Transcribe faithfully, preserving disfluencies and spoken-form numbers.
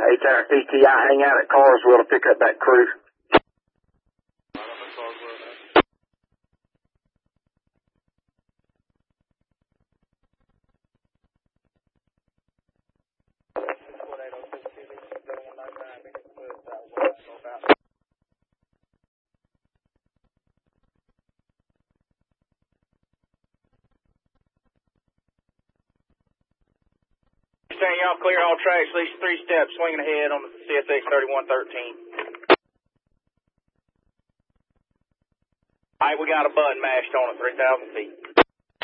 A-Tower P T I, hang out at Carswell to pick up that crew. Y'all clear all tracks, at least three steps, swinging ahead on the C S X thirty-one thirteen. All right, we got a button mashed on at three thousand feet.